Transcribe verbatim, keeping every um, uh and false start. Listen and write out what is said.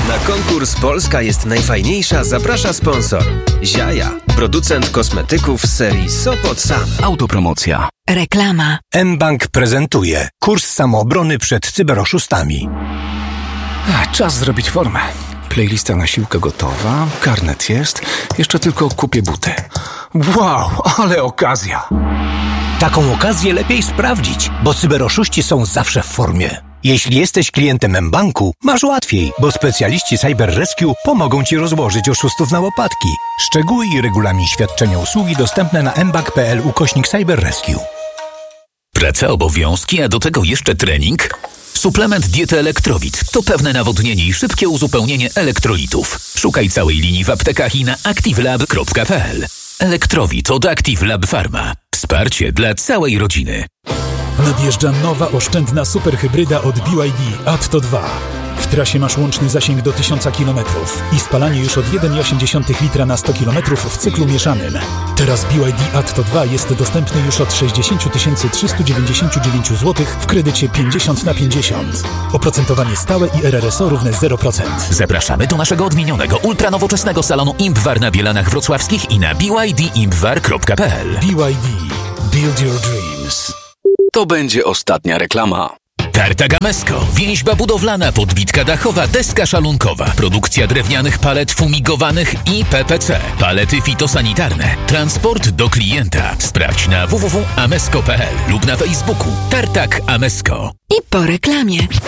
Na konkurs Polska jest najfajniejsza zaprasza sponsor. Ziaja, producent kosmetyków z serii Sopot Sun. Autopromocja. Reklama. mBank prezentuje kurs samoobrony przed cyberoszustami. Ach, czas zrobić formę. Playlista na siłkę gotowa, karnet jest, jeszcze tylko kupię buty. Wow, ale okazja! Taką okazję lepiej sprawdzić, bo cyberoszuści są zawsze w formie. Jeśli jesteś klientem mBanku, masz łatwiej, bo specjaliści Cyber Rescue pomogą Ci rozłożyć oszustów na łopatki. Szczegóły i regulamin świadczenia usługi dostępne na mbank.pl ukośnik Cyber Rescue. Praca, obowiązki, a do tego jeszcze trening? Suplement diety Elektrowit to pewne nawodnienie i szybkie uzupełnienie elektrolitów. Szukaj całej linii w aptekach i na activelab kropka p l. Elektrowit od ActiveLab Pharma. Wsparcie dla całej rodziny. Nadjeżdża nowa oszczędna superhybryda od B Y D Atto dwa. W trasie masz łączny zasięg do tysiąc kilometrów i spalanie już od jeden przecinek osiem litra na sto kilometrów w cyklu mieszanym. Teraz B Y D Atto dwa jest dostępny już od sześćdziesiąt tysięcy trzysta dziewięćdziesiąt dziewięć złotych w kredycie pięćdziesiąt na pięćdziesiąt. Oprocentowanie stałe i R R S O równe zero procent. Zapraszamy do naszego odmienionego, ultranowoczesnego salonu Impwar na Bielanach Wrocławskich i na b y d impwar kropka p l. B Y D. Build your dreams. To będzie ostatnia reklama. Tartak Amesko. Więźba budowlana, podbitka dachowa, deska szalunkowa. Produkcja drewnianych palet fumigowanych i P P C. Palety fitosanitarne. Transport do klienta. Sprawdź na w w w kropka amesko kropka p l lub na Facebooku. Tartak Amesko. I po reklamie.